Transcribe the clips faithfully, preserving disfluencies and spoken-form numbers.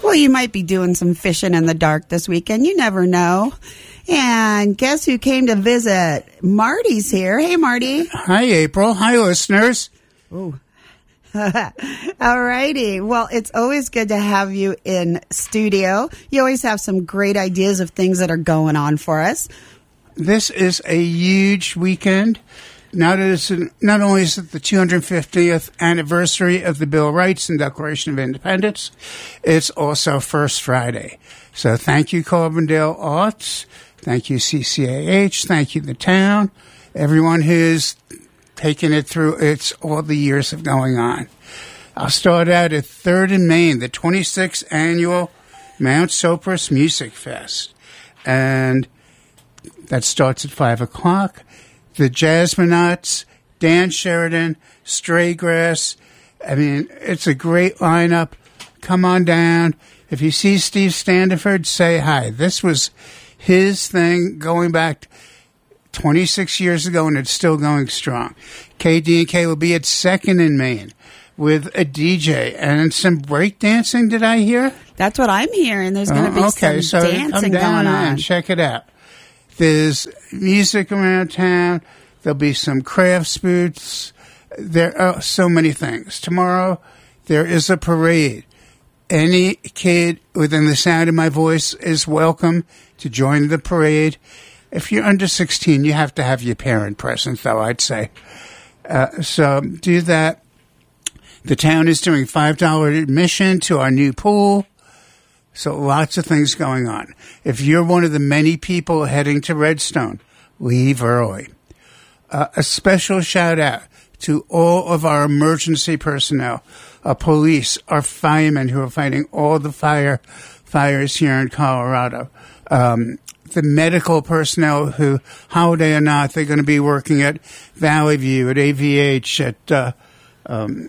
Well, you might be doing some fishing in the dark this weekend. You never know. And guess who came to visit? Marty's here. Hey, Marty. Hi, April. Hi, listeners. Ooh. All righty. Well, it's always good to have you in studio. You always have some great ideas of things that are going on for us. This is a huge weekend. Not, as, not only is it the two hundred fiftieth anniversary of the Bill of Rights and Declaration of Independence, it's also First Friday. So thank you, Carbondale Arts. Thank you, C C A H. Thank you, the town. Everyone who's taken it through its all the years of going on. I'll start out at third and Main, the twenty-sixth annual Mount Sopris Music Fest. And that starts at five o'clock. The Jazzmanauts, Dan Sheridan, Straygrass. I mean, it's a great lineup. Come on down. If you see Steve Standiford, say hi. This was his thing going back twenty-six years ago, and it's still going strong. K D and K will be at second in Main with a D J and some breakdancing, did I hear? That's what I'm hearing. There's going to be oh, okay, some so dancing come down going on. And check it out. There's music around town. There'll be some crafts booths. There are so many things. Tomorrow, there is a parade. Any kid within the sound of my voice is welcome to join the parade. If you're under sixteen, you have to have your parent present, though, I'd say. Uh, so do that. The town is doing five dollars admission to our new pool. So lots of things going on. If you're one of the many people heading to Redstone, leave early. Uh, a special shout out to all of our emergency personnel, our police, our firemen who are fighting all the fire fires here in Colorado. Um, the medical personnel who, holiday or not, they're going to be working at Valley View, at A V H, at uh, um,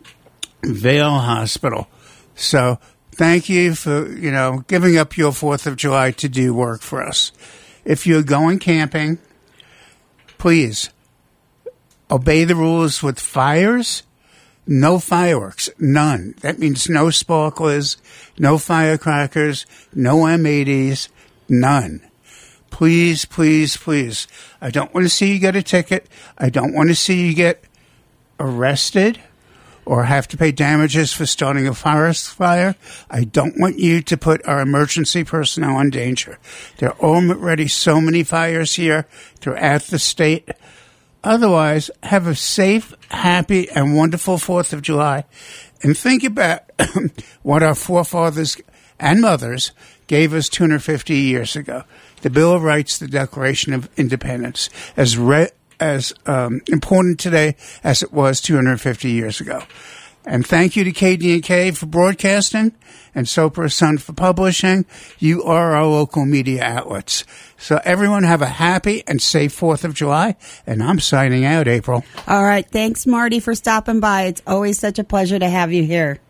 Vail Hospital. So thank you for, you know, giving up your fourth of July to do work for us. If you're going camping, please obey the rules with fires. No fireworks, none. That means no sparklers, no firecrackers, no M eighties, none. Please, please, please. I don't want to see you get a ticket. I don't want to see you get arrested or have to pay damages for starting a forest fire. I don't want you to put our emergency personnel in danger. There are already so many fires here throughout the state. Otherwise, have a safe, happy, and wonderful fourth of July. And think about what our forefathers and mothers gave us two hundred fifty years ago. The Bill of Rights, the Declaration of Independence, as re- as um, important today as it was two hundred fifty years ago. And thank you to K D and K for broadcasting and Sopris Sun for publishing. You are our local media outlets. So everyone have a happy and safe fourth of July. And I'm signing out, April. All right. Thanks, Marty, for stopping by. It's always such a pleasure to have you here.